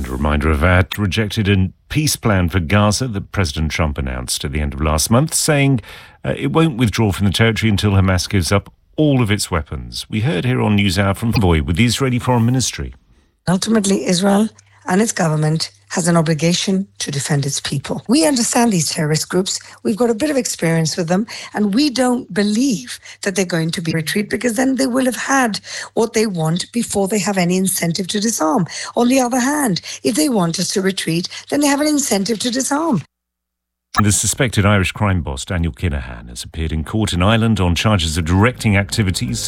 A reminder of that, rejected a peace plan for Gaza that President Trump announced at the end of last month, saying it won't withdraw from the territory until Hamas gives up all of its weapons. We heard here on NewsHour from Voy with the Israeli Foreign Ministry. Ultimately, Israel and its government has an obligation to defend its people. We understand these terrorist groups. We've got a bit of experience with them, and we don't believe that they're going to be retreat, because then they will have had what they want before they have any incentive to disarm. On the other hand, if they want us to retreat, then they have an incentive to disarm. The suspected Irish crime boss Daniel Kinahan has appeared in court in Ireland on charges of directing activities